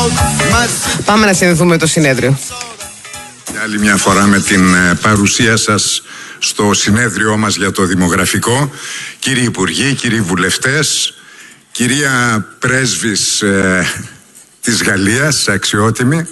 Πάμε να συνδεθούμε με το συνέδριο. Άλλη μια φορά με την παρουσία σας στο συνέδριό μας για το δημογραφικό. Κύριοι Υπουργοί, κύριοι Βουλευτές, κυρία Πρέσβης της Γαλλίας, αξιότιμη,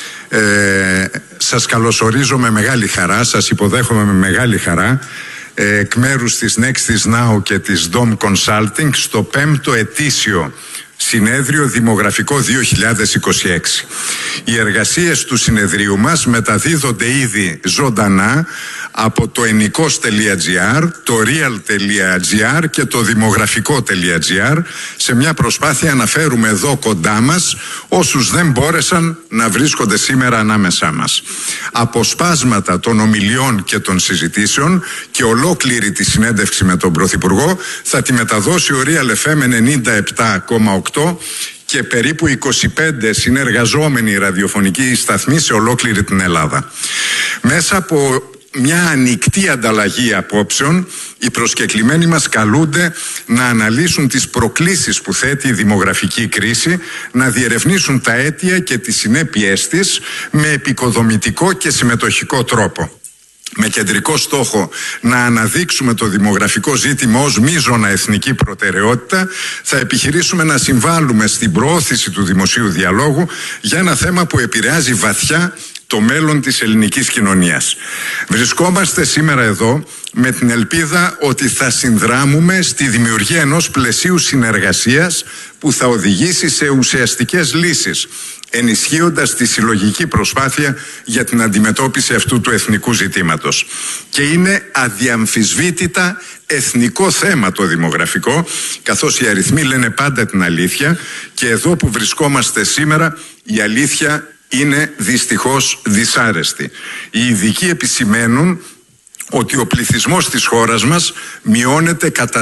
σας καλωσορίζω με μεγάλη χαρά, σας υποδέχομαι με μεγάλη χαρά εκ μέρους της Nextis Now και της Dom Consulting στο 5ο ετήσιο Συνέδριο Δημογραφικό 2026. Οι εργασίες του συνεδρίου μας μεταδίδονται ήδη ζωντανά από το ennikos.gr, το real.gr και το δημογραφικό.gr σε μια προσπάθεια να φέρουμε εδώ κοντά μας όσους δεν μπόρεσαν να βρίσκονται σήμερα ανάμεσά μας. Αποσπάσματα των ομιλιών και των συζητήσεων και ολόκληρη τη συνέντευξη με τον Πρωθυπουργό θα τη μεταδώσει ο Real FM 97,8 και περίπου 25 συνεργαζόμενοι ραδιοφωνικοί σταθμοί σε ολόκληρη την Ελλάδα. Μέσα από μια ανοιχτή ανταλλαγή απόψεων, οι προσκεκλημένοι μας καλούνται να αναλύσουν τις προκλήσεις που θέτει η δημογραφική κρίση, να διερευνήσουν τα αίτια και τις συνέπειές της με επικοδομητικό και συμμετοχικό τρόπο. Με κεντρικό στόχο να αναδείξουμε το δημογραφικό ζήτημα ως μείζωνα εθνική προτεραιότητα, θα επιχειρήσουμε να συμβάλλουμε στην προώθηση του δημοσίου διαλόγου για ένα θέμα που επηρεάζει βαθιά το μέλλον της ελληνικής κοινωνίας. Βρισκόμαστε σήμερα εδώ με την ελπίδα ότι θα συνδράμουμε στη δημιουργία ενός πλαισίου συνεργασίας που θα οδηγήσει σε ουσιαστικές λύσεις, ενισχύοντας τη συλλογική προσπάθεια για την αντιμετώπιση αυτού του εθνικού ζητήματος. Και είναι αδιαμφισβήτητα εθνικό θέμα το δημογραφικό, καθώς οι αριθμοί λένε πάντα την αλήθεια και εδώ που βρισκόμαστε σήμερα η αλήθεια είναι δυστυχώς δυσάρεστη. Οι ειδικοί επισημαίνουν ότι ο πληθυσμός της χώρας μας μειώνεται κατά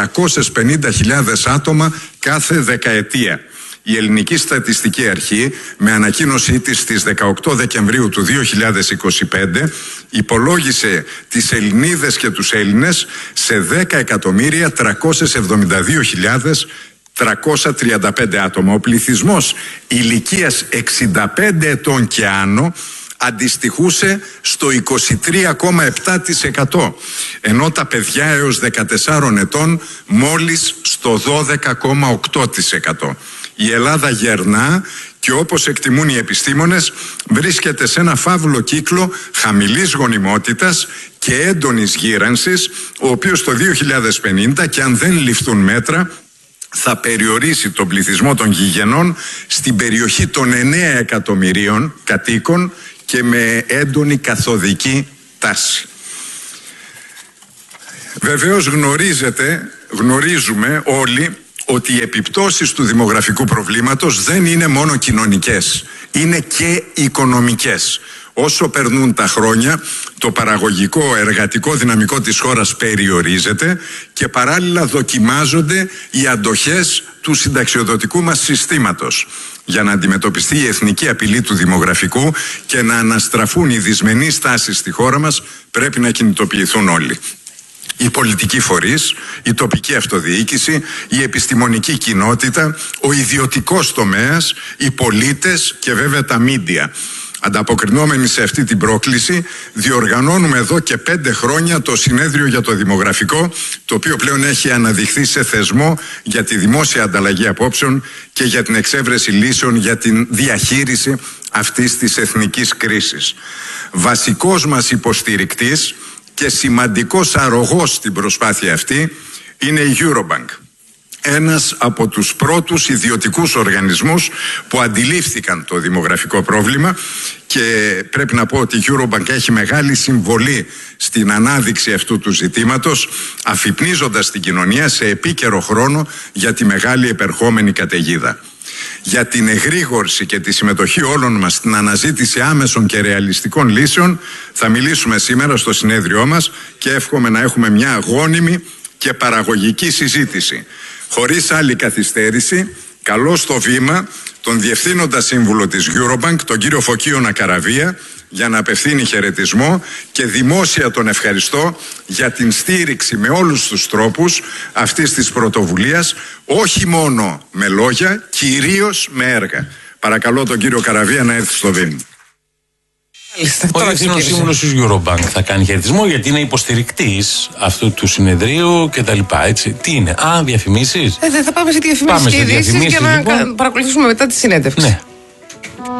450.000 άτομα κάθε δεκαετία. Η Ελληνική Στατιστική Αρχή, με ανακοίνωσή της στις 18 Δεκεμβρίου του 2025, υπολόγισε τις Ελληνίδες και τους Έλληνες σε 10.372.335 άτομα. Ο πληθυσμός ηλικίας 65 ετών και άνω αντιστοιχούσε στο 23,7%, ενώ τα παιδιά έως 14 ετών μόλις στο 12,8%. Η Ελλάδα γερνά και όπως εκτιμούν οι επιστήμονες βρίσκεται σε ένα φαύλο κύκλο χαμηλής γονιμότητας και έντονης γύρανσης, ο οποίος το 2050, και αν δεν ληφθούν μέτρα, θα περιορίσει τον πληθυσμό των γηγενών στην περιοχή των 9 εκατομμυρίων κατοίκων και με έντονη καθοδική τάση. Βεβαίως γνωρίζουμε όλοι ότι οι επιπτώσεις του δημογραφικού προβλήματος δεν είναι μόνο κοινωνικές, είναι και οικονομικές. Όσο περνούν τα χρόνια, το παραγωγικό εργατικό δυναμικό της χώρας περιορίζεται και παράλληλα δοκιμάζονται οι αντοχές του συνταξιοδοτικού μας συστήματος. Για να αντιμετωπιστεί η εθνική απειλή του δημογραφικού και να αναστραφούν οι δυσμενείς τάσεις στη χώρα μας, πρέπει να κινητοποιηθούν όλοι. Οι πολιτικοί φορείς, η τοπική αυτοδιοίκηση, η επιστημονική κοινότητα, ο ιδιωτικός τομέας, οι πολίτες και βέβαια τα μίντια. Ανταποκρινόμενοι σε αυτή την πρόκληση, διοργανώνουμε εδώ και 5 χρόνια το Συνέδριο για το Δημογραφικό, το οποίο πλέον έχει αναδειχθεί σε θεσμό για τη δημόσια ανταλλαγή απόψεων και για την εξέβρεση λύσεων για την διαχείριση αυτής της εθνικής κρίσης. Βασικός μας υποστηρικτής και σημαντικός αρρωγός στην προσπάθεια αυτή είναι η Eurobank. Ένας από τους πρώτους ιδιωτικούς οργανισμούς που αντιλήφθηκαν το δημογραφικό πρόβλημα και πρέπει να πω ότι η Eurobank έχει μεγάλη συμβολή στην ανάδειξη αυτού του ζητήματος, αφυπνίζοντας την κοινωνία σε επίκαιρο χρόνο για τη μεγάλη επερχόμενη καταιγίδα. Για την εγρήγορση και τη συμμετοχή όλων μας στην αναζήτηση άμεσων και ρεαλιστικών λύσεων θα μιλήσουμε σήμερα στο συνέδριό μας και εύχομαι να έχουμε μια γόνιμη και παραγωγική συζήτηση. Χωρίς άλλη καθυστέρηση, καλώ στο βήμα τον Διευθύνοντα Σύμβουλο της Eurobank, τον κύριο Φωκείο Νακαραβία, για να απευθύνει χαιρετισμό και δημόσια τον ευχαριστώ για την στήριξη με όλους τους τρόπους αυτής της πρωτοβουλίας, όχι μόνο με λόγια, κυρίως με έργα. Παρακαλώ τον κύριο Καραβία να έρθει στο Δήμο. Ο Διευθύνων Σύμβουλος της Eurobank θα κάνει χαιρετισμό, γιατί είναι υποστηρικτής αυτού του συνεδρίου κτλ. Τι είναι, διαφημίσεις? Θα πάμε σε διαφημίσεις και ειδήσεις για να παρακολουθήσουμε μετά τη συνέντευξη. Ναι.